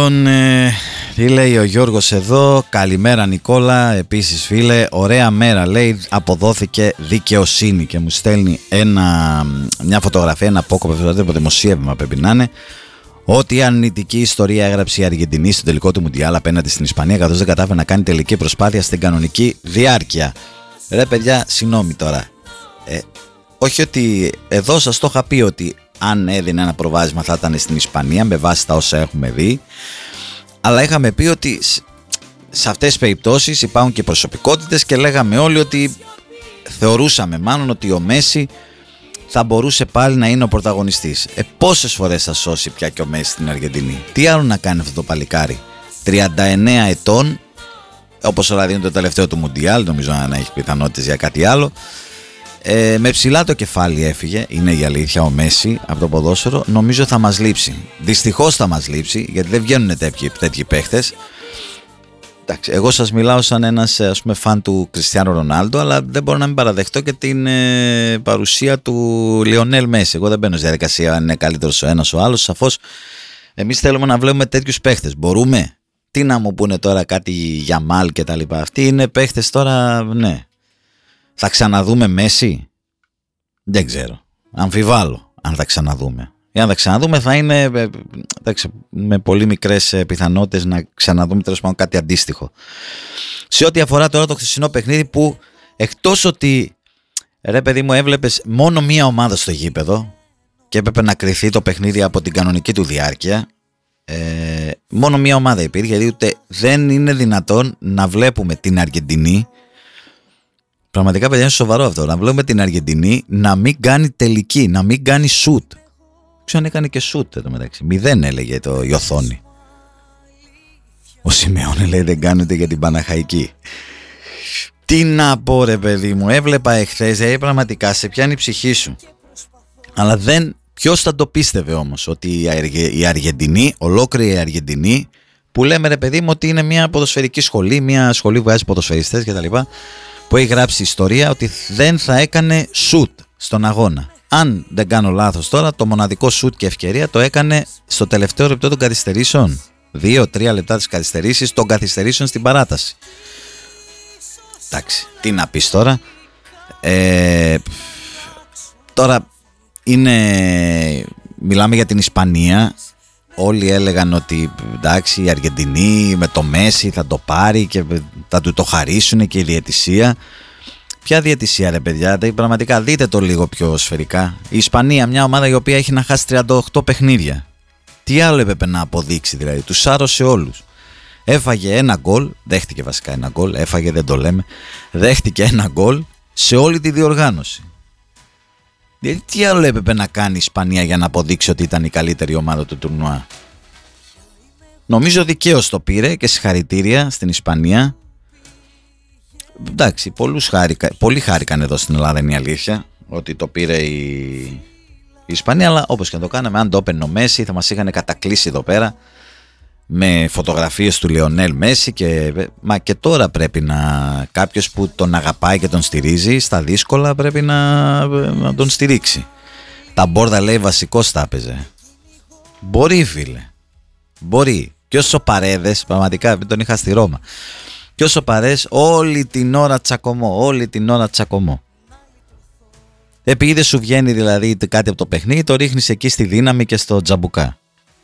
Λοιπόν, τι λέει ο Γιώργος εδώ? Καλημέρα Νικόλα, επίσης φίλε, ωραία μέρα, λέει, αποδόθηκε δικαιοσύνη, και μου στέλνει μια φωτογραφία, ένα απόκοπο από δημοσίευμα πρέπει να είναι, ότι η αρνητική ιστορία έγραψε η Αργεντινή στο τελικό του Μουντιάλ απέναντι στην Ισπανία, καθώς δεν κατάφερε να κάνει τελική προσπάθεια στην κανονική διάρκεια. Ρε παιδιά, συγγνώμη τώρα, όχι ότι εδώ σας το είχα πει ότι αν έδινε ένα προβάδισμα θα ήταν στην Ισπανία με βάση τα όσα έχουμε δει, αλλά είχαμε πει ότι σε αυτές τις περιπτώσεις υπάρχουν και προσωπικότητες και λέγαμε όλοι ότι θεωρούσαμε μάλλον ότι ο Μέση θα μπορούσε πάλι να είναι ο πρωταγωνιστής. Πόσες φορές θα σώσει πια και ο Μέση στην Αργεντινή? Τι άλλο να κάνει αυτό το παλικάρι? 39 ετών, όπως όλα δίνουν το τελευταίο του Μουντιάλ, νομίζω να έχει πιθανότητες για κάτι άλλο. Με ψηλά το κεφάλι έφυγε, είναι η αλήθεια, ο Μέση από το ποδόσφαιρο. Νομίζω θα μας λείψει. Δυστυχώς θα μας λείψει, γιατί δεν βγαίνουν τέτοιοι παίχτες. Εντάξει, εγώ σας μιλάω σαν ένας, ας πούμε, φαν του Κριστιάνο Ρονάλντο, αλλά δεν μπορώ να μην παραδεχτώ και την παρουσία του Λιονέλ Μέση. Εγώ δεν μπαίνω στη διαδικασία αν είναι καλύτερος ο ένας ο άλλος. Σαφώς εμείς θέλουμε να βλέπουμε τέτοιους παίχτες. Μπορούμε? Τι να μου πούνε τώρα κάτι για Μάλ και τα λοιπά? Αυτοί είναι παίχτες τώρα, ναι. Θα ξαναδούμε Μέση? Δεν ξέρω. Αμφιβάλλω αν θα ξαναδούμε. Αν θα ξαναδούμε θα είναι με πολύ μικρές πιθανότητες να ξαναδούμε τέλος πάντων κάτι αντίστοιχο. Σε ό,τι αφορά τώρα το χθεσινό παιχνίδι, που εκτός ότι ρε παιδί μου έβλεπες μόνο μία ομάδα στο γήπεδο και έπρεπε να κριθεί το παιχνίδι από την κανονική του διάρκεια, μόνο μία ομάδα υπήρχε, γιατί ούτε δεν είναι δυνατόν να βλέπουμε την Αργεντινή. Πραγματικά παιδιά είναι σοβαρό αυτό. Να βλέπουμε την Αργεντινή να μην κάνει τελική, να μην κάνει σουτ. Ξέρω αν έκανε και σουτ εδώ μεταξύ. 0 έλεγε η οθόνη. Ο Σιμεώνε λέει δεν κάνετε για την Παναχαϊκή. Τι να πω ρε παιδί μου, έβλεπα εχθές, πραγματικά σε πιάνει η ψυχή σου. Αλλά ποιος θα το πίστευε όμως ότι η Αργεντινή, ολόκληρη η Αργεντινή, που λέμε ρε παιδί μου ότι είναι μια ποδοσφαιρική σχολή, μια σχολή που βγάζει ποδοσφαιριστές κτλ., που έχει γράψει ιστορία, ότι δεν θα έκανε σουτ στον αγώνα. Αν δεν κάνω λάθος τώρα, το μοναδικό σουτ και ευκαιρία το έκανε στο τελευταίο λεπτό των καθυστερήσεων. 2-3 λεπτά της καθυστερήσεις, των καθυστερήσεων στην παράταση. Εντάξει, τι να πεις τώρα. Τώρα μιλάμε για την Ισπανία. Όλοι έλεγαν ότι εντάξει, η Αργεντινή με το Μέση θα το πάρει και θα του το χαρίσουν, και η διαιτησία. Ποια διαιτησία ρε παιδιά? Πραγματικά δείτε το λίγο πιο σφαιρικά. Η Ισπανία, μια ομάδα η οποία έχει να χάσει 38 παιχνίδια. Τι άλλο έπρεπε να αποδείξει δηλαδή? Τους σάρωσε όλους. Έφαγε ένα γκολ, δέχτηκε βασικά ένα γκολ, έφαγε δεν το λέμε, δέχτηκε ένα γκολ σε όλη τη διοργάνωση. Δηλαδή τι άλλο έπρεπε να κάνει η Ισπανία για να αποδείξει ότι ήταν η καλύτερη ομάδα του τουρνουά? Νομίζω δικαίως το πήρε και συγχαρητήρια στην Ισπανία. Εντάξει, πολλοί χάρηκαν εδώ στην Ελλάδα, είναι η αλήθεια, ότι το πήρε η Ισπανία, αλλά όπως και να το κάναμε, αν το έπαιρνε ο Μέση θα μας είχαν κατακλείσει εδώ πέρα με φωτογραφίες του Λιονέλ Μέση μα και τώρα πρέπει κάποιος που τον αγαπάει και τον στηρίζει στα δύσκολα πρέπει να τον στηρίξει. Τα Μπόρδα λέει βασικός θα έπαιζε. Μπορεί φίλε, μπορεί. Και όσο Παρέδες, πραγματικά τον είχα στη Ρώμα, και όσο Παρές όλη την ώρα τσακωμό. Επειδή δεν σου βγαίνει δηλαδή κάτι από το παιχνίδι, το ρίχνεις εκεί στη δύναμη και στο τζαμπουκά.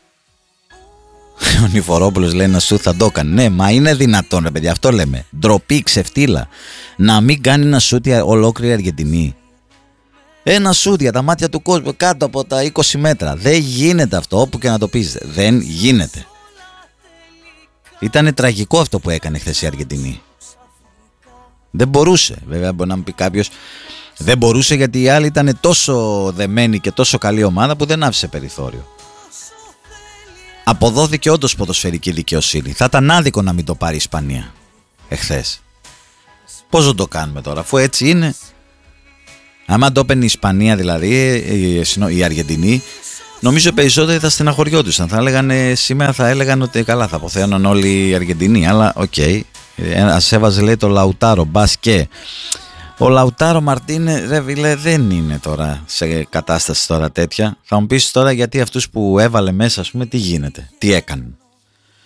Ο Νιφορόπουλος λέει να σου θα το έκανε. Ναι, μα είναι δυνατόν ρε παιδιά, αυτό λέμε. Ντροπή, ξεφτύλα. Να μην κάνει ένα σούτ ολόκληρη Αργεντινή. Ένα σούτ για τα μάτια του κόσμου κάτω από τα 20 μέτρα. Δεν γίνεται αυτό, όπου και να το πεις. Δεν γίνεται. Ήτανε τραγικό αυτό που έκανε χθες η Αργεντινή. Δεν μπορούσε. Βέβαια μπορεί να μου πει κάποιος, δεν μπορούσε γιατί οι άλλοι ήταν τόσο δεμένοι και τόσο καλή ομάδα που δεν άφησε περιθώριο. Αποδόθηκε όντως ποδοσφαιρική δικαιοσύνη. Θα ήταν άδικο να μην το πάρει η Ισπανία εχθές. Πώς δεν το κάνουμε τώρα, αφού έτσι είναι? Άμα το έπαιρνε η Ισπανία δηλαδή, η Αργεντινή, νομίζω περισσότεροι θα στεναχωριόντουσαν. Θα έλεγαν σήμερα, θα έλεγαν ότι καλά θα αποθέωναν όλοι οι Αργεντινοί. Αλλά οκ, ας έβαζε λέει το Λαουτάρο, μπας και ο Λαουτάρο Μαρτίνε ρε βιλέ δεν είναι τώρα σε κατάσταση τώρα τέτοια. Θα μου πεις τώρα γιατί αυτούς που έβαλε μέσα, ας πούμε, τι γίνεται, τι έκανε?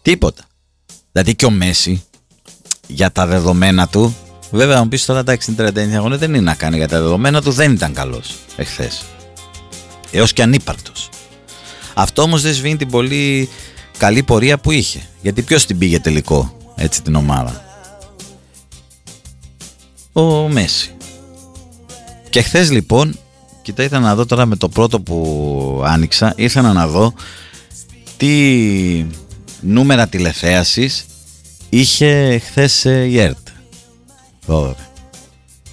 Τίποτα. Δηλαδή και ο Μέση για τα δεδομένα του, βέβαια να μου πεις τώρα εντάξει 39 αγώνες δεν είναι να κάνει, για τα δεδομένα του δεν ήταν καλός εχθές. Έως και ανύπαρκτος. Αυτό όμως δεν σβήνει την πολύ καλή πορεία που είχε. Γιατί ποιος την πήγε τελικό έτσι την ομάδα? Ο Μέση. Και χθες λοιπόν, κοιτά, ήθελα να δω τώρα με το πρώτο που άνοιξα, ήθελα να δω τι νούμερα τηλεθέασης είχε χθες η ΕΡΤ.